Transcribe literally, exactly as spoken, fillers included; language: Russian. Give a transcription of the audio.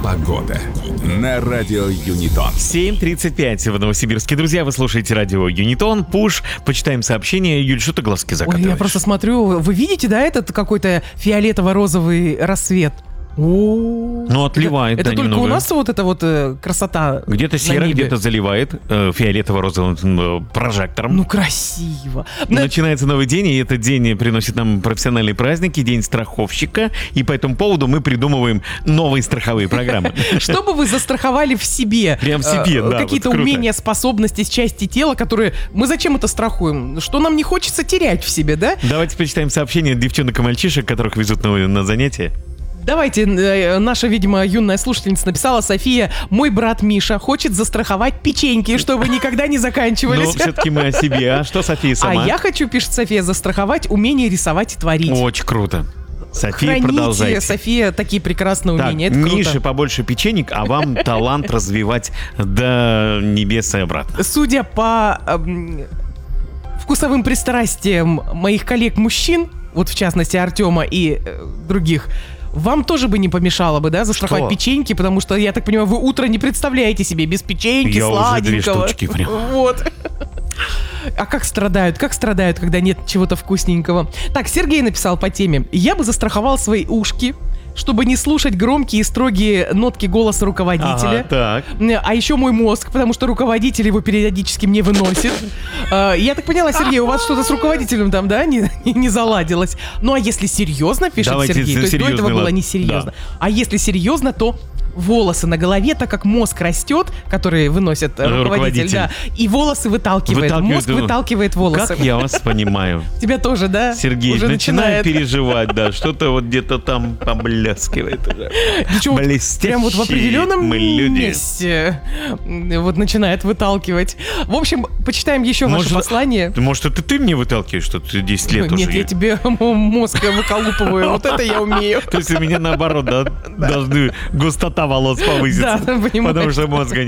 Погода на радио Юнитон. семь тридцать пять в Новосибирске. Друзья, вы слушаете радио Юнитон. Пуш. Почитаем сообщение. Юль, что ты глазки закатываешь? Ой, я просто смотрю. Вы видите, да, этот какой-то фиолетово-розовый рассвет? О, Ну, отливает, это, да, это только немного. у нас вот эта вот э, красота. Где-то на серо, небе? где-то заливает э, фиолетово-розовым э, прожектором. Ну, красиво. На- Начинается новый день, и этот день приносит нам профессиональные праздники, день страховщика, и по этому поводу мы придумываем новые страховые программы. Что бы вы застраховали в себе? Прям в себе, Э, да, Какие-то вот круто. умения, способности, части тела, которые... Мы зачем это страхуем? Что нам не хочется терять в себе, да? Давайте почитаем сообщения девчонок и мальчишек, которых везут на, на занятия. Давайте, э, наша, видимо, юная слушательница написала: София, мой брат Миша хочет застраховать печеньки, чтобы никогда не Но заканчивались. все-таки мы о себе. А что София А сама? я хочу, пишет София, застраховать умение рисовать и творить. Очень круто. София, Храните, продолжайте. София, такие прекрасные Так, умения. Это круто. Мише побольше печенек, а вам талант развивать до небес и обратно. Судя по эм, вкусовым пристрастиям моих коллег-мужчин, вот в частности Артема и э, других, вам тоже бы не помешало бы, да, застраховать Что? печеньки, потому что, я так понимаю, вы утро не представляете себе без печеньки, Я уже две сладенького. штучки прям. Вот. А как страдают, как страдают, когда нет чего-то вкусненького. Так, Сергей написал по теме: я бы застраховал свои ушки, чтобы не слушать громкие и строгие нотки голоса руководителя. Ага, так. А еще мой мозг, потому что руководитель его периодически мне выносит. А, Я так поняла, Сергей, у вас что-то с руководителем там, да, не, не заладилось? Ну, а если серьезно, пишет Давайте Сергей, то есть до этого серьезный было лад. несерьезно. Да. А если серьезно, то волосы на голове, так как мозг растет, который выносит э, Э, руководитель, руководитель. да, и волосы выталкивает. Выталкивает Мозг его. выталкивает волосы. Как я вас понимаю. Тебя тоже, да? Сергей, Уже начинаю начинает. переживать, да, что-то вот где-то там поблескивает уже. Ничего, вот Блестящие прям вот в определенном мы люди. месте м, вот начинает выталкивать. В общем, почитаем еще ваше Может, послание. Может, это ты мне выталкиваешь, что ты десять лет Нет, уже? я тебе мозг выколупываю. Вот это я умею. То есть у меня наоборот, да, должны густота волос повыситься. Да, понимаешь. Потому что мозга